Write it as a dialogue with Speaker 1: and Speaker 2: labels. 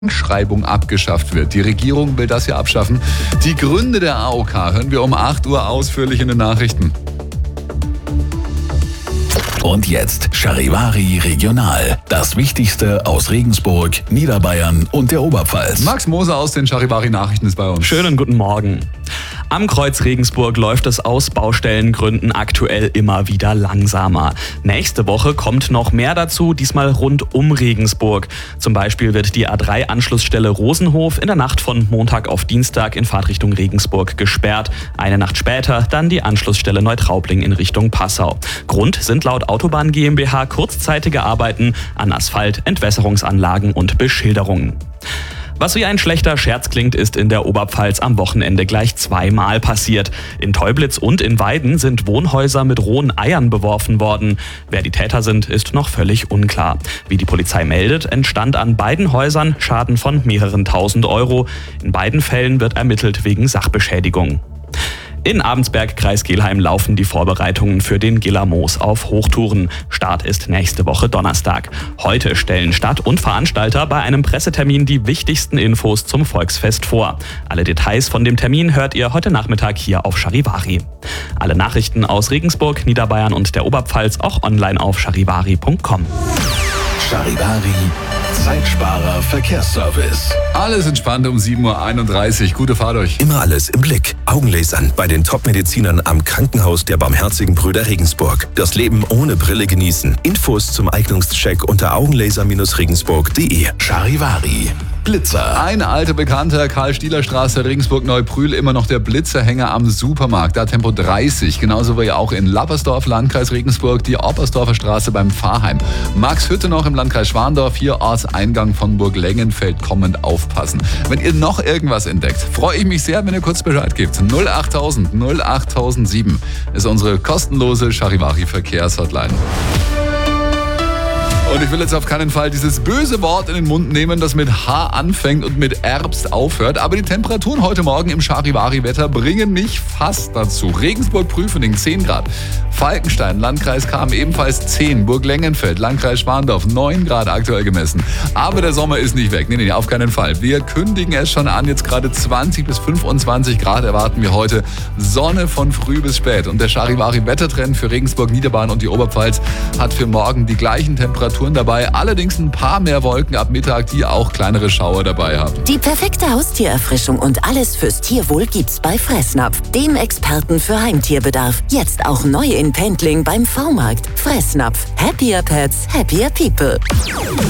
Speaker 1: Schreibung abgeschafft wird. Die Regierung will das ja abschaffen. Die Gründe der AOK hören wir um 8 Uhr ausführlich in den Nachrichten.
Speaker 2: Und jetzt Charivari Regional. Das Wichtigste aus Regensburg, Niederbayern und der Oberpfalz.
Speaker 1: Max Moser aus den Charivari Nachrichten ist bei uns.
Speaker 3: Schönen guten Morgen. Am Kreuz Regensburg läuft es aus Baustellengründen aktuell immer wieder langsamer. Nächste Woche kommt noch mehr dazu, diesmal rund um Regensburg. Zum Beispiel wird die A3-Anschlussstelle Rosenhof in der Nacht von Montag auf Dienstag in Fahrtrichtung Regensburg gesperrt. Eine Nacht später dann die Anschlussstelle Neutraubling in Richtung Passau. Grund sind laut Autobahn GmbH kurzzeitige Arbeiten an Asphalt, Entwässerungsanlagen und Beschilderungen. Was wie ein schlechter Scherz klingt, ist in der Oberpfalz am Wochenende gleich zweimal passiert. In Teublitz und in Weiden sind Wohnhäuser mit rohen Eiern beworfen worden. Wer die Täter sind, ist noch völlig unklar. Wie die Polizei meldet, entstand an beiden Häusern Schaden von mehreren tausend Euro. In beiden Fällen wird ermittelt wegen Sachbeschädigung. In Abensberg, Kreis Kelheim, laufen die Vorbereitungen für den Gillermoos auf Hochtouren. Start ist nächste Woche Donnerstag. Heute stellen Stadt und Veranstalter bei einem Pressetermin die wichtigsten Infos zum Volksfest vor. Alle Details von dem Termin hört ihr heute Nachmittag hier auf Charivari. Alle Nachrichten aus Regensburg, Niederbayern und der Oberpfalz auch online auf charivari.com.
Speaker 2: Charivari, Zeitsparer Verkehrsservice.
Speaker 1: Alles entspannt um 7.31 Uhr. Gute Fahrt euch.
Speaker 4: Immer alles im Blick. Augenlasern bei den Top-Medizinern am Krankenhaus der Barmherzigen Brüder Regensburg. Das Leben ohne Brille genießen. Infos zum Eignungscheck unter augenlaser-regensburg.de.
Speaker 2: Charivari, Blitzer.
Speaker 1: Ein alter Bekannter, Karl-Stieler-Straße, Regensburg-Neubrühl, immer noch der Blitzerhänger am Supermarkt. Da Tempo 30, genauso wie auch in Lappersdorf, Landkreis Regensburg, die Oppersdorfer Straße beim Pfarrheim. Max Hütte noch im Landkreis Schwandorf, hier Ortseingang von Burg-Lengenfeld kommend aufpassen. Wenn ihr noch irgendwas entdeckt, freue ich mich sehr, wenn ihr kurz Bescheid gebt. 08000 08007 ist unsere kostenlose Charivari-Verkehrshotline. Und ich will jetzt auf keinen Fall dieses böse Wort in den Mund nehmen, das mit H anfängt und mit Erbst aufhört. Aber die Temperaturen heute Morgen im Charivari-Wetter bringen mich fast dazu. Regensburg-Prüfening 10 Grad. Falkenstein, Landkreis Cham ebenfalls 10. Burg-Lengenfeld, Landkreis Schwandorf 9 Grad aktuell gemessen. Aber der Sommer ist nicht weg. Nee, auf keinen Fall. Wir kündigen es schon an. Jetzt gerade 20 bis 25 Grad erwarten wir heute. Sonne von früh bis spät. Und der Charivari-Wettertrend für Regensburg, Niederbayern und die Oberpfalz hat für morgen die gleichen Temperaturen dabei, allerdings ein paar mehr Wolken ab Mittag, die auch kleinere Schauer dabei haben.
Speaker 5: Die perfekte Haustiererfrischung und alles fürs Tierwohl gibt's bei Fressnapf, dem Experten für Heimtierbedarf. Jetzt auch neu in Pendling beim V-Markt. Fressnapf. Happier Pets, happier people.